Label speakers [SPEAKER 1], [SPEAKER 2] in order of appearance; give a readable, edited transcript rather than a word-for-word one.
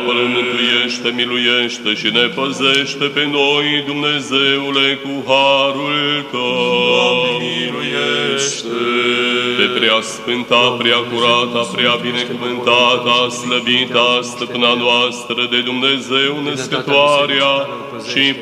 [SPEAKER 1] apără, mântuiește, miluiește și ne păzește pe noi, Dumnezeule, cu harul Tău.
[SPEAKER 2] Doamne, miluiește!
[SPEAKER 1] Pe prea sfânta, prea curata, prea binecuvântata, slăvita, stăpâna noastră de Dumnezeu, născătoarea și